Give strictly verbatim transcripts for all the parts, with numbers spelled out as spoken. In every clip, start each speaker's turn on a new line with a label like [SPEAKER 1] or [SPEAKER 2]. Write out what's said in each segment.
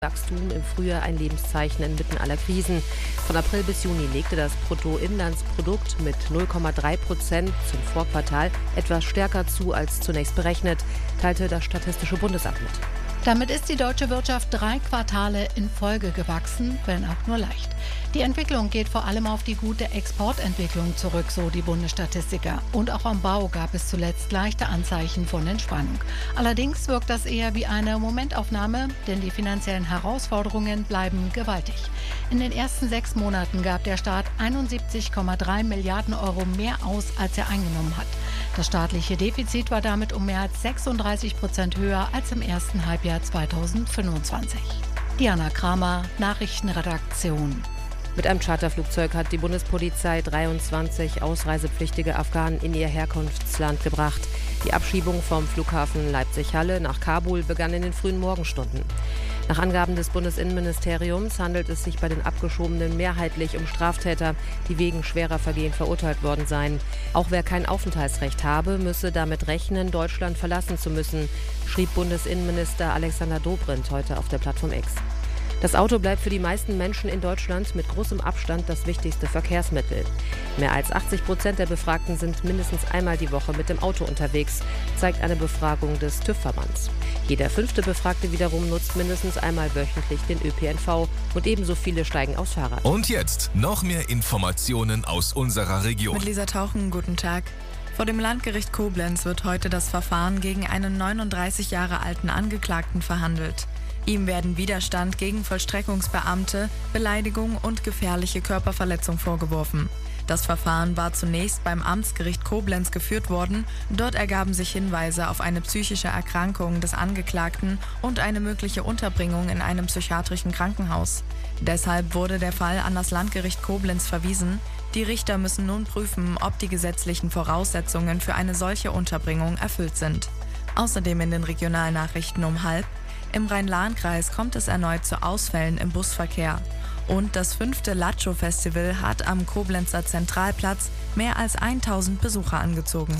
[SPEAKER 1] Wachstum im Frühjahr ein Lebenszeichen inmitten aller Krisen. Von April bis Juni legte das Bruttoinlandsprodukt mit null Komma drei Prozent zum Vorquartal etwas stärker zu als zunächst berechnet, teilte das Statistische Bundesamt mit.
[SPEAKER 2] Damit ist die deutsche Wirtschaft drei Quartale in Folge gewachsen, wenn auch nur leicht. Die Entwicklung geht vor allem auf die gute Exportentwicklung zurück, so die Bundesstatistiker. Und auch am Bau gab es zuletzt leichte Anzeichen von Entspannung. Allerdings wirkt das eher wie eine Momentaufnahme, denn die finanziellen Herausforderungen bleiben gewaltig. In den ersten sechs Monaten gab der Staat einundsiebzig Komma drei Milliarden Euro mehr aus, als er eingenommen hat. Das staatliche Defizit war damit um mehr als sechsunddreißig Prozent höher als im ersten Halbjahr zweitausendfünfundzwanzig. Diana Kramer, Nachrichtenredaktion.
[SPEAKER 1] Mit einem Charterflugzeug hat die Bundespolizei dreiundzwanzig ausreisepflichtige Afghanen in ihr Herkunftsland gebracht. Die Abschiebung vom Flughafen Leipzig-Halle nach Kabul begann in den frühen Morgenstunden. Nach Angaben des Bundesinnenministeriums handelt es sich bei den Abgeschobenen mehrheitlich um Straftäter, die wegen schwerer Vergehen verurteilt worden seien. Auch wer kein Aufenthaltsrecht habe, müsse damit rechnen, Deutschland verlassen zu müssen, schrieb Bundesinnenminister Alexander Dobrindt heute auf der Plattform X. Das Auto bleibt für die meisten Menschen in Deutschland mit großem Abstand das wichtigste Verkehrsmittel. Mehr als achtzig Prozent der Befragten sind mindestens einmal die Woche mit dem Auto unterwegs, zeigt eine Befragung des TÜV-Verbands. Jeder fünfte Befragte wiederum nutzt mindestens einmal wöchentlich den Ö P N V und ebenso viele steigen aufs Fahrrad.
[SPEAKER 3] Und jetzt noch mehr Informationen aus unserer Region.
[SPEAKER 4] Mit Lisa Tauchen, guten Tag. Vor dem Landgericht Koblenz wird heute das Verfahren gegen einen neununddreißig Jahre alten Angeklagten verhandelt. Ihm werden Widerstand gegen Vollstreckungsbeamte, Beleidigung und gefährliche Körperverletzung vorgeworfen. Das Verfahren war zunächst beim Amtsgericht Koblenz geführt worden. Dort ergaben sich Hinweise auf eine psychische Erkrankung des Angeklagten und eine mögliche Unterbringung in einem psychiatrischen Krankenhaus. Deshalb wurde der Fall an das Landgericht Koblenz verwiesen. Die Richter müssen nun prüfen, ob die gesetzlichen Voraussetzungen für eine solche Unterbringung erfüllt sind. Außerdem in den Regionalnachrichten um halb: Im Rhein-Lahn-Kreis kommt es erneut zu Ausfällen im Busverkehr. Und das fünfte Latscho-Festival hat am Koblenzer Zentralplatz mehr als tausend Besucher angezogen.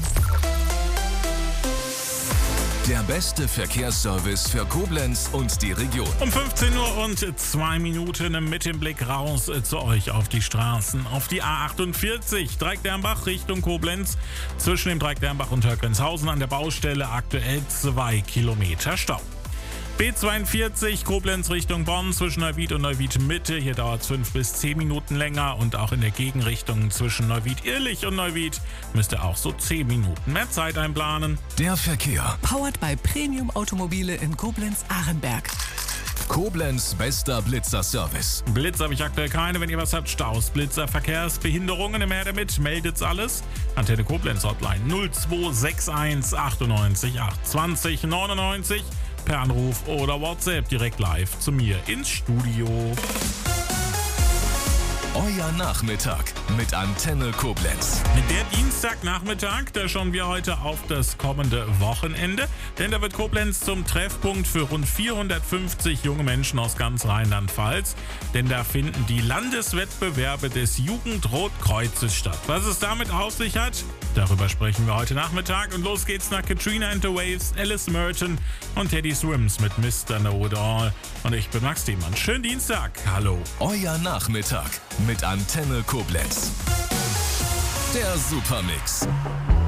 [SPEAKER 3] Der beste Verkehrsservice für Koblenz und die Region.
[SPEAKER 5] Um fünfzehn Uhr und zwei Minuten mit dem Blick raus zu euch auf die Straßen. Auf die A achtundvierzig, Dreieck-Dernbach Richtung Koblenz. Zwischen dem Dreieck-Dernbach und Hörgrenzhausen an der Baustelle aktuell zwei Kilometer Stau. B zweiundvierzig, Koblenz Richtung Bonn, zwischen Neuwied und Neuwied Mitte. Hier dauert es fünf bis zehn Minuten länger und auch in der Gegenrichtung zwischen Neuwied-Irlich und Neuwied müsst ihr auch so zehn Minuten mehr Zeit einplanen.
[SPEAKER 3] Der Verkehr.
[SPEAKER 6] Powered by Premium Automobile in Koblenz-Ahrenberg.
[SPEAKER 3] Koblenz bester Blitzer-Service.
[SPEAKER 5] Blitz habe ich aktuell keine. Wenn ihr was habt, Staus, Blitzer, Verkehrsbehinderungen, im Her damit, meldet's alles. Antenne Koblenz Hotline null zwei sechs eins achtundneunzig achtundzwanzig neunundneunzig. Per Anruf oder WhatsApp direkt live zu mir ins Studio.
[SPEAKER 3] Euer Nachmittag mit Antenne Koblenz.
[SPEAKER 5] Der Dienstagnachmittag, da schauen wir heute auf das kommende Wochenende, denn da wird Koblenz zum Treffpunkt für rund vierhundertfünfzig junge Menschen aus ganz Rheinland-Pfalz, denn da finden die Landeswettbewerbe des Jugendrotkreuzes statt. Was es damit auf sich hat, darüber sprechen wir heute Nachmittag und los geht's nach Katrina and the Waves, Alice Merton und Teddy Swims mit Mister Know It All. Und ich bin Max Diemann. Schönen Dienstag. Hallo.
[SPEAKER 3] Euer Nachmittag mit Antenne Koblenz. Der Supermix.